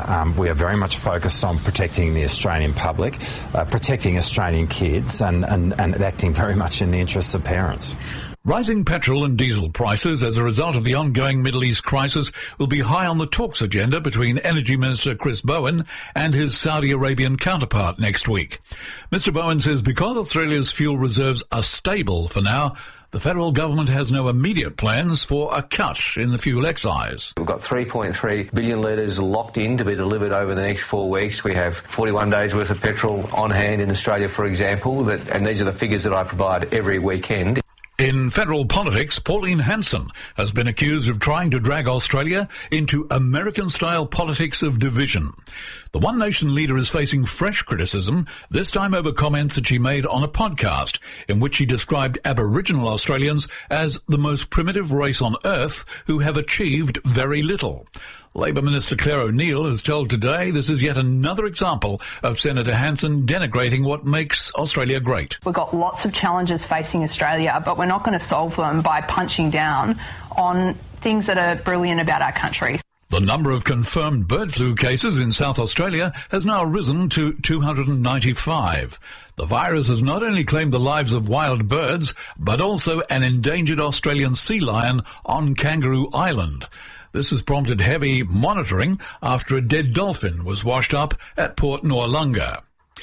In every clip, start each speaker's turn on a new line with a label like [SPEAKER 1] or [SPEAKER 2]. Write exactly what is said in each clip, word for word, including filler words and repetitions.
[SPEAKER 1] Um, we are very much focused on protecting the Australian public, uh, protecting Australian kids, and, and, and acting very much in the interests of parents.
[SPEAKER 2] Rising petrol and diesel prices as a result of the ongoing Middle East crisis will be high on the talks agenda between Energy Minister Chris Bowen and his Saudi Arabian counterpart next week. Mister Bowen says because Australia's fuel reserves are stable for now, the federal government has no immediate plans for a cut in the fuel excise.
[SPEAKER 3] We've got three point three billion litres locked in to be delivered over the next four weeks. We have forty-one days worth of petrol on hand in Australia, for example, that, and these are the figures that I provide every weekend.
[SPEAKER 2] In federal politics, Pauline Hanson has been accused of trying to drag Australia into American-style politics of division. The One Nation leader is facing fresh criticism, this time over comments that she made on a podcast in which she described Aboriginal Australians as the most primitive race on earth who have achieved very little. Labor Minister Claire O'Neill has told Today this is yet another example of Senator Hanson denigrating what makes Australia great.
[SPEAKER 4] We've got lots of challenges facing Australia, but we're not going to solve them by punching down on things that are brilliant about our country.
[SPEAKER 2] The number of confirmed bird flu cases in South Australia has now risen to two hundred ninety-five. The virus has not only claimed the lives of wild birds, but also an endangered Australian sea lion on Kangaroo Island. This has prompted heavy monitoring after a dead dolphin was washed up at Port Noarlunga.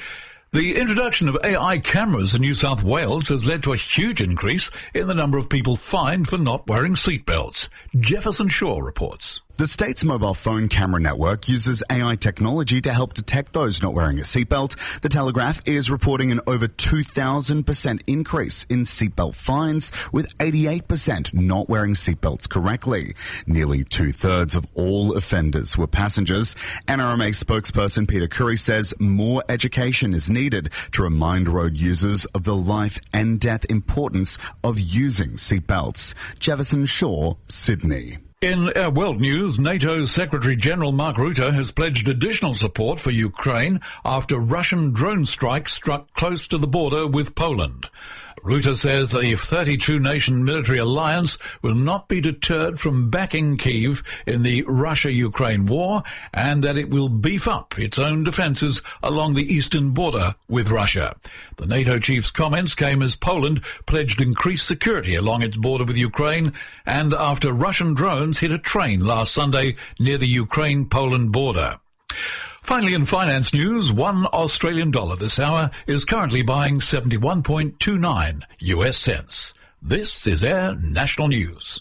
[SPEAKER 2] The introduction of A I cameras in New South Wales has led to a huge increase in the number of people fined for not wearing seatbelts. Jefferson Shaw reports.
[SPEAKER 5] The state's mobile phone camera network uses A I technology to help detect those not wearing a seatbelt. The Telegraph is reporting an over two thousand percent increase in seatbelt fines, with eighty-eight percent not wearing seatbelts correctly. Nearly two-thirds of all offenders were passengers. N R M A spokesperson Peter Curry says more education is needed to remind road users of the life and death importance of using seatbelts. Jefferson Shaw, Sydney.
[SPEAKER 2] In our world news, NATO's Secretary-General Mark Rutte has pledged additional support for Ukraine after Russian drone strikes struck close to the border with Poland. Rutte says the thirty-two nation military alliance will not be deterred from backing Kyiv in the Russia-Ukraine war, and that it will beef up its own defences along the eastern border with Russia. The NATO chief's comments came as Poland pledged increased security along its border with Ukraine, and after Russian drones hit a train last Sunday near the Ukraine-Poland border. Finally, in finance news, one Australian dollar this hour is currently buying seventy-one point two nine U S cents. This is Air National News.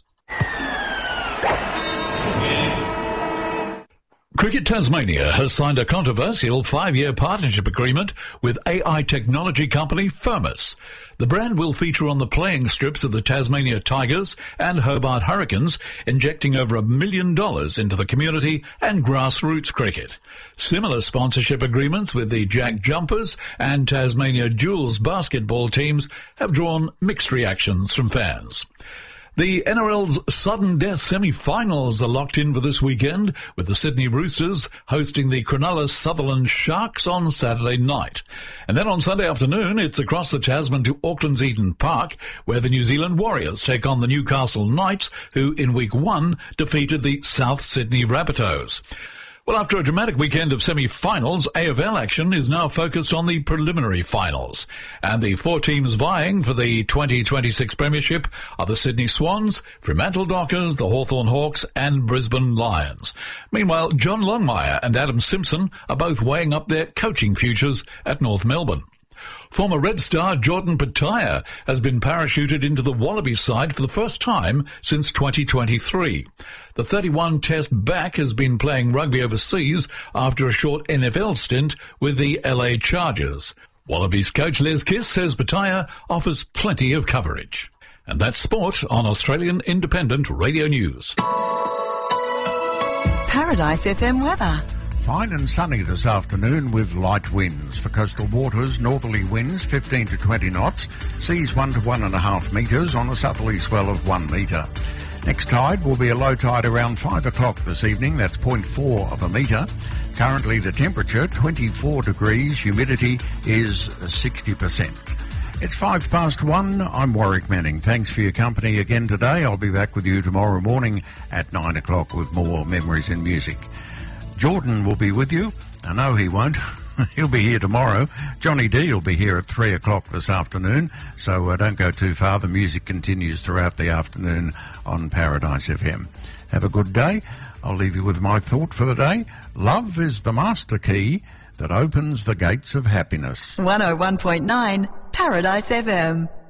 [SPEAKER 2] Cricket Tasmania has signed a controversial five-year partnership agreement with A I technology company Firmus. The brand will feature on the playing strips of the Tasmania Tigers and Hobart Hurricanes, injecting over a million dollars into the community and grassroots cricket. Similar sponsorship agreements with the Jack Jumpers and Tasmania Jewels basketball teams have drawn mixed reactions from fans. The N R L's sudden death semi-finals are locked in for this weekend, with the Sydney Roosters hosting the Cronulla Sutherland Sharks on Saturday night. And then on Sunday afternoon, it's across the Tasman to Auckland's Eden Park, where the New Zealand Warriors take on the Newcastle Knights, who in week one defeated the South Sydney Rabbitohs. Well, after a dramatic weekend of semi-finals, A F L action is now focused on the preliminary finals. And the four teams vying for the twenty twenty-six Premiership are the Sydney Swans, Fremantle Dockers, the Hawthorn Hawks and Brisbane Lions. Meanwhile, John Longmire and Adam Simpson are both weighing up their coaching futures at North Melbourne. Former Red Star Jordan Petaia has been parachuted into the Wallabies side for the first time since twenty twenty-three. The thirty-one test back has been playing rugby overseas after a short N F L stint with the L A Chargers. Wallabies coach Les Kiss says Petaia offers plenty of coverage. And that's sport on Australian Independent Radio News.
[SPEAKER 6] Paradise F M weather.
[SPEAKER 7] Fine and sunny this afternoon with light winds. For coastal waters, northerly winds fifteen to twenty knots, seas one to one and a half metres on a southerly swell of one metre. Next tide will be a low tide around five o'clock this evening, that's zero point four of a metre. Currently the temperature twenty-four degrees, humidity is sixty percent. It's five past one, I'm Warwick Manning. Thanks for your company again today. I'll be back with you tomorrow morning at nine o'clock with more Memories in Music. Jordan will be with you. I know he won't. He'll be here tomorrow. Johnny D will be here at three o'clock this afternoon, so uh, don't go too far. The music continues throughout the afternoon on Paradise F M. Have a good day. I'll leave you with my thought for the day. Love is the master key that opens the gates of happiness.
[SPEAKER 6] one oh one point nine Paradise F M.